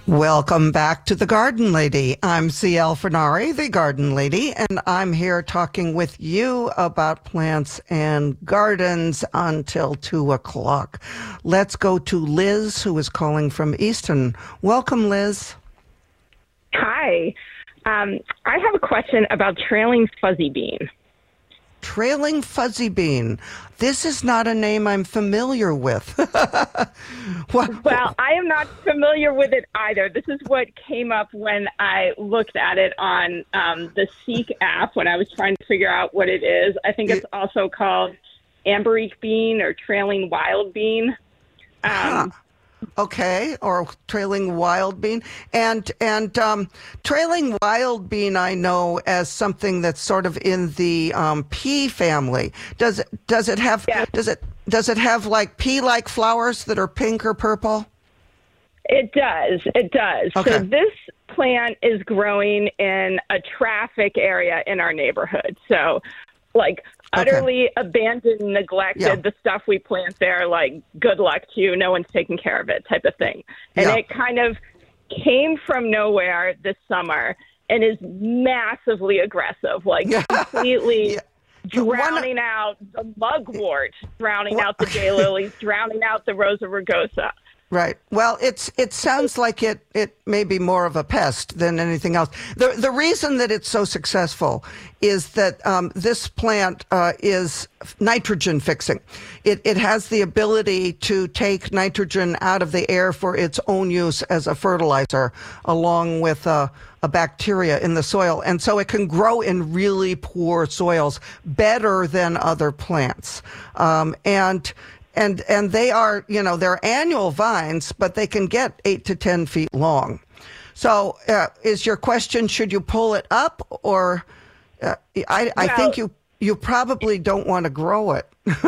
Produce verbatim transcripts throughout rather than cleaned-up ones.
Welcome back to The Garden Lady. I'm C L Fernari, the Garden Lady, and I'm here talking with you about plants and gardens until two o'clock. Let's go to Liz, who is calling from Easton. Welcome, Liz. Hi. Um, I have a question about trailing fuzzy bean. Trailing fuzzy bean. This is not a name I'm familiar with. What? Well, I am not familiar with it either. This is what came up when I looked at it on um, the Seek app when I was trying to figure out what it is. I think it's also called Amberique bean or trailing wild bean. Um, huh. Okay, or trailing wild bean. And and um, trailing wild bean I know as something that's sort of in the um, pea family. Does it does it have yeah. does it does it have like pea-like flowers that are pink or purple? It does. It does. Okay. So this plant is growing in a traffic area in our neighborhood. So like utterly okay. abandoned, neglected, yeah. the stuff we plant there, like, good luck to you, no one's taking care of it type of thing. And yeah. it kind of came from nowhere this summer and is massively aggressive, like completely yeah. drowning One, out the mugwort, drowning well, out the daylilies, drowning out the Rosa rugosa. Right. Well, it's it sounds like it it may be more of a pest than anything else. The the reason that it's so successful is that um, this plant uh, is nitrogen fixing. It it has the ability to take nitrogen out of the air for its own use as a fertilizer, along with uh, a bacteria in the soil, and so it can grow in really poor soils better than other plants. Um, and And and they are, you know, they're annual vines, but they can get eight to ten feet long. So uh, is your question, should you pull it up? Or uh, I, I well, think you you probably don't want to grow it.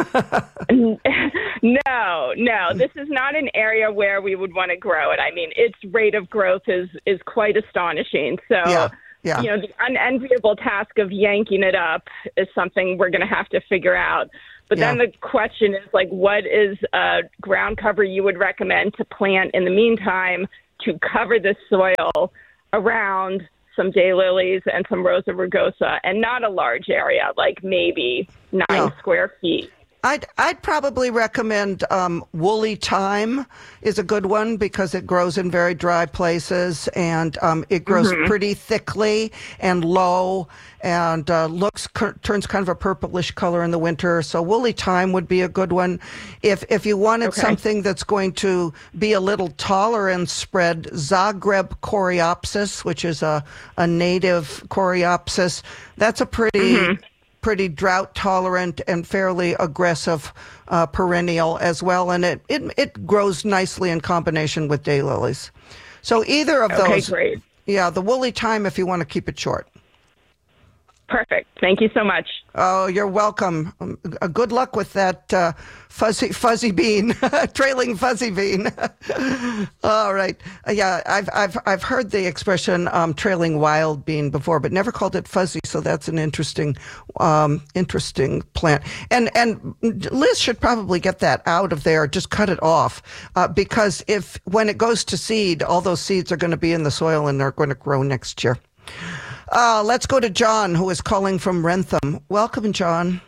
no, no. This is not an area where we would want to grow it. I mean, its rate of growth is, is quite astonishing. So, yeah, yeah. you know, the unenviable task of yanking it up is something we're going to have to figure out. But yeah. then the question is, like, what is a ground cover you would recommend to plant in the meantime to cover the soil around some daylilies and some Rosa rugosa, and not a large area, like maybe nine yeah. square feet? I'd I'd probably recommend um, woolly thyme is a good one because it grows in very dry places, and um, it grows mm-hmm. pretty thickly and low, and uh, looks turns kind of a purplish color in the winter. So woolly thyme would be a good one. If if you wanted okay. something that's going to be a little taller and spread, Zagreb coreopsis, which is a a native coreopsis, that's a pretty. Mm-hmm. pretty drought tolerant and fairly aggressive uh, perennial as well, and it, it it grows nicely in combination with daylilies. So either of okay, those, great. Yeah, the woolly thyme if you want to keep it short. Perfect. Thank you so much. Oh, you're welcome. Um, uh, good luck with that uh, fuzzy fuzzy bean, trailing fuzzy bean. All right. Uh, yeah, I've I've I've heard the expression um, trailing wild bean before, but never called it fuzzy. So that's an interesting um, interesting plant. And and Liz should probably get that out of there. Just cut it off uh, because if when it goes to seed, all those seeds are going to be in the soil and they're going to grow next year. Uh, let's go to John, who is calling from Rentham. Welcome, John.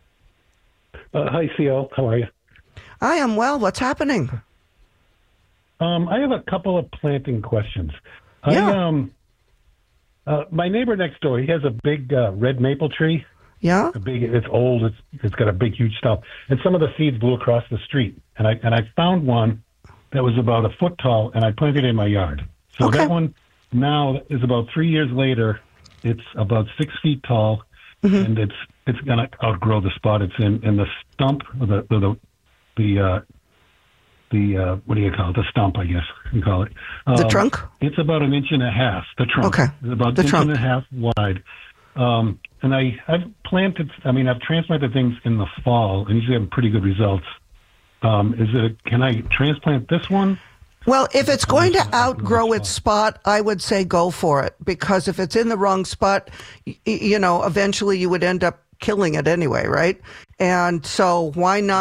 Uh, hi, C L. How are you? I am well. What's happening? Um, I have a couple of planting questions. Yeah. I, um, uh, my neighbor next door, he has a big uh, red maple tree. Yeah. A big. It's old. It's it's got a big, huge stump, and some of the seeds blew across the street. And I and I found one that was about a foot tall, and I planted it in my yard. So okay. that one now is about three years later. It's about six feet tall, mm-hmm. and it's it's going to outgrow the spot it's in. And the stump, or the the the uh, the uh, what do you call it? The stump, I guess you call it. Um, the trunk. It's about an inch and a half. The trunk. Okay. It's about the an trunk. inch and a half wide. Um, and I I've planted. I mean, I've transplanted things in the fall, and usually have pretty good results. Um, is it? Can I transplant this one? Well, if it's going to outgrow its spot, I would say go for it, because if it's in the wrong spot, y- you know, eventually you would end up killing it anyway, right? And so why not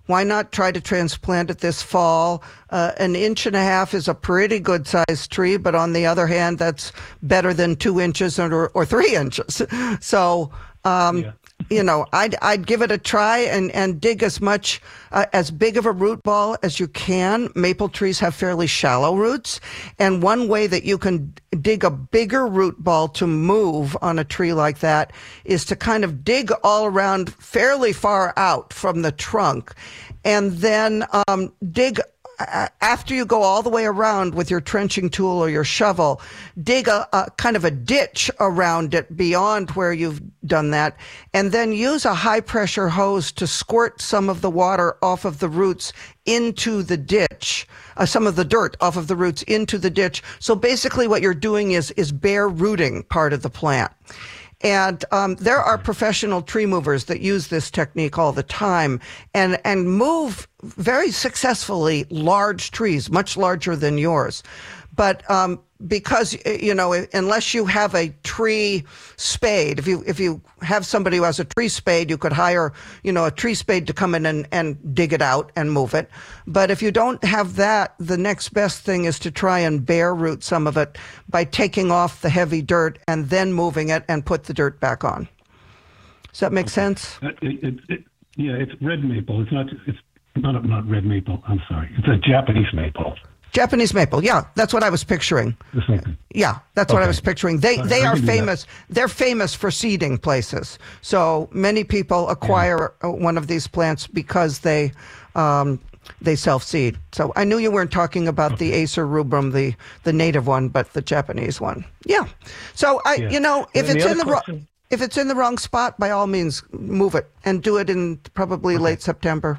why not try to transplant it this fall? Uh, an inch and a half is a pretty good sized tree, but on the other hand, that's better than two inches or, or three inches. So, um, yeah. you know, I'd, I'd give it a try and, and dig as much, uh, as big of a root ball as you can. Maple trees have fairly shallow roots. And one way that you can dig a bigger root ball to move on a tree like that is to kind of dig all around fairly far out from the trunk and then, um, dig after you go all the way around with your trenching tool or your shovel, dig a, a kind of a ditch around it beyond where you've done that, and then use a high pressure hose to squirt some of the water off of the roots into the ditch, uh, some of the dirt off of the roots into the ditch. So basically what you're doing is, is bare rooting part of the plant. And um, there are professional tree movers that use this technique all the time and, and move very successfully large trees, much larger than yours. But um, because, you know, unless you have a tree spade, if you if you have somebody who has a tree spade, you could hire, you know, a tree spade to come in and, and dig it out and move it. But if you don't have that, the next best thing is to try and bare root some of it by taking off the heavy dirt and then moving it and put the dirt back on. Does that make okay. sense? It, it, it, yeah, it's red maple. It's not. It's not not red maple. I'm sorry. It's a Japanese maple. Japanese maple, yeah, that's what I was picturing. Yeah, that's okay. what I was picturing. They uh, they are famous. They're famous for seeding places. So many people acquire yeah. one of these plants because they um, they self seed. So I knew you weren't talking about okay. the Acer rubrum, the the native one, but the Japanese one. Yeah. So I, yeah. you know, if and it's the in the wrong if it's in the wrong spot, by all means, move it and do it in probably okay. late September.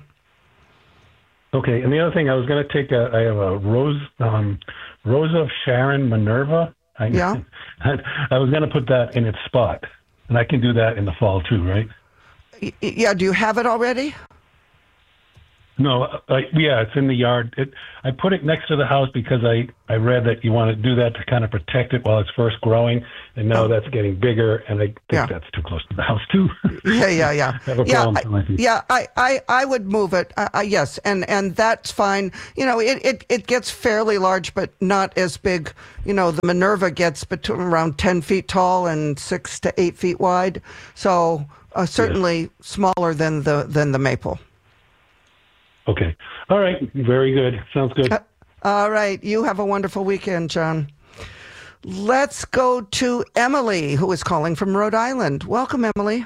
Okay, and the other thing, I was going to take a, I have a Rose, um, Rose of Sharon Minerva. I, yeah. I, I was going to put that in its spot, and I can do that in the fall too, right? Y- yeah, do you have it already? No, uh, yeah, it's in the yard. It, I put it next to the house because I, I read that you want to do that to kind of protect it while it's first growing, and now oh. that's getting bigger, and I think yeah. that's too close to the house too. yeah, yeah, yeah. I have a yeah, problem I, yeah, I, I, I would move it. Uh, uh, yes, and, and that's fine. You know, it, it, it gets fairly large, but not as big. You know, the Minerva gets between around ten feet tall and six to eight feet wide, so uh, certainly yeah. smaller than the than the maple. Okay. All right. Very good. Sounds good. Uh, all right. You have a wonderful weekend, John. Let's go to Emily, who is calling from Rhode Island. Welcome, Emily.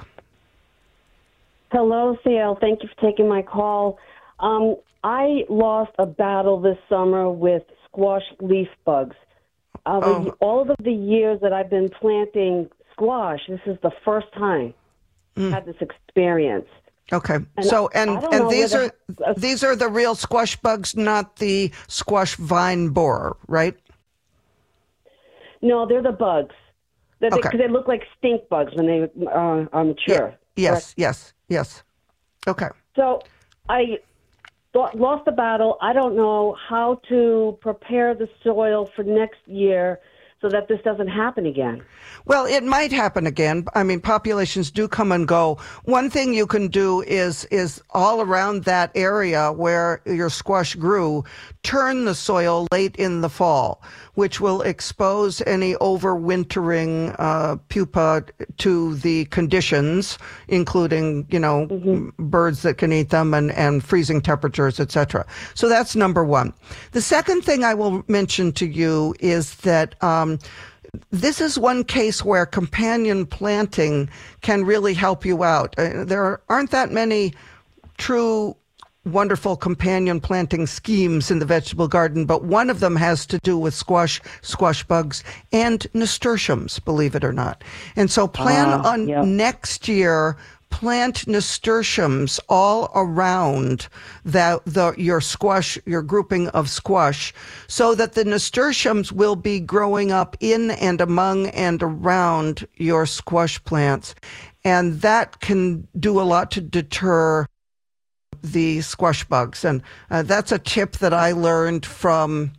Hello, C L. Thank you for taking my call. Um, I lost a battle this summer with squash leaf bugs. Uh, oh. All of the years that I've been planting squash, this is the first time mm. I've had this experience. Okay. And so and and these are uh, these are the real squash bugs, not the squash vine borer, right? No, they're the bugs. They're okay. Because they, they look like stink bugs when they uh, are mature. Yeah. Yes, yes, yes. Okay. So I th- lost the battle. I don't know how to prepare the soil for next year so that this doesn't happen again. Well, it might happen again. I mean, populations do come and go. One thing you can do is is all around that area where your squash grew, turn the soil late in the fall, which will expose any overwintering uh, pupa to the conditions, including, you know, mm-hmm. birds that can eat them and, and freezing temperatures, et cetera. So that's number one. The second thing I will mention to you is that um, this is one case where companion planting can really help you out. Uh, there aren't that many true wonderful companion planting schemes in the vegetable garden, but one of them has to do with squash, squash bugs, and nasturtiums, believe it or not. And so plan uh, on yep. next year, plant nasturtiums all around the, the your squash, your grouping of squash, so that the nasturtiums will be growing up in and among and around your squash plants. And that can do a lot to deter the squash bugs. And uh, that's a tip that I learned from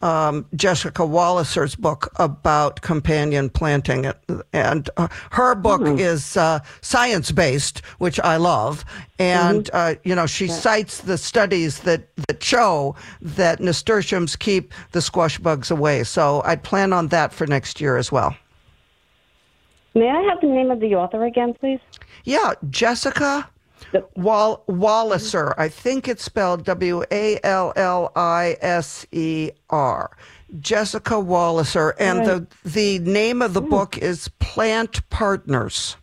um, Jessica Walliser's book about companion planting. And uh, her book mm-hmm. is uh, science-based, which I love. And, mm-hmm. uh, you know, she yeah. cites the studies that, that show that nasturtiums keep the squash bugs away. So I'd plan on that for next year as well. May I have the name of the author again, please? Yeah, Jessica Wall- Walliser. I think it's spelled W A L L I S E R. Jessica Walliser. And right. the, the name of the mm. book is Plant Partners.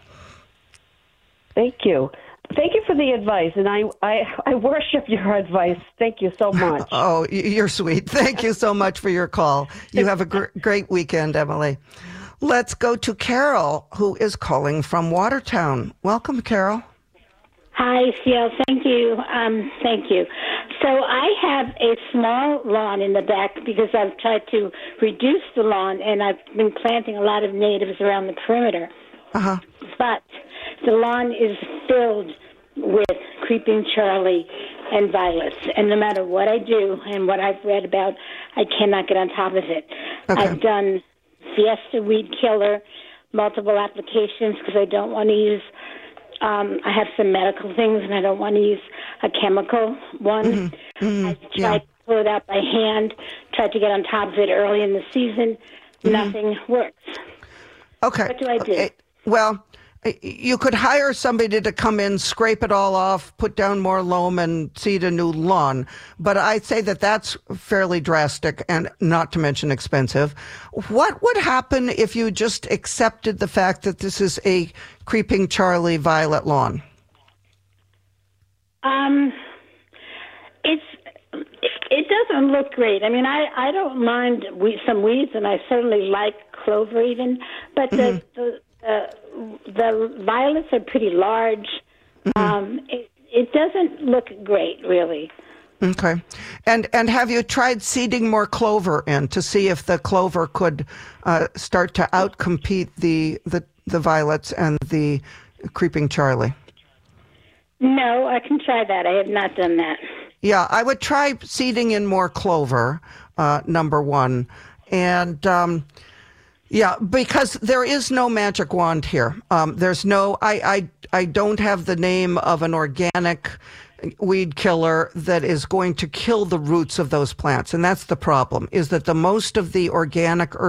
Thank you. Thank you for the advice, and I, I, I worship your advice. Thank you so much. Oh, you're sweet. Thank you so much for your call. You have a gr- great weekend, Emily. Let's go to Carol, who is calling from Watertown. Welcome, Carol. Hi, Ciel. Thank you. Um, thank you. So I have a small lawn in the back because I've tried to reduce the lawn, and I've been planting a lot of natives around the perimeter. Uh-huh. But the lawn is filled with creeping Charlie and violets, and no matter what I do and what I've read about, I cannot get on top of it. Okay. I've done Fiesta Weed Killer, multiple applications because I don't want to use, um, I have some medical things and I don't want to use a chemical one. Mm-hmm. Mm-hmm. I tried yeah. to pull it out by hand, tried to get on top of it early in the season. Mm-hmm. Nothing works. Okay. What do I do? Okay. Well, you could hire somebody to come in, scrape it all off, put down more loam, and seed a new lawn. But I'd say that that's fairly drastic and not to mention expensive. What would happen if you just accepted the fact that this is a creeping Charlie violet lawn? Um, it's it doesn't look great. I mean, I, I don't mind we, some weeds, and I certainly like clover even, but the mm-hmm. the Uh, the violets are pretty large. Mm-hmm. Um, it, it doesn't look great, really. Okay. And and have you tried seeding more clover in to see if the clover could uh, start to outcompete the, the, the violets and the creeping Charlie? No, I can try that. I have not done that. Yeah, I would try seeding in more clover, uh, number one. And... Um, Yeah, because there is no magic wand here. Um, there's no, I, I, I don't have the name of an organic weed killer that is going to kill the roots of those plants. And that's the problem, is that the most of the organic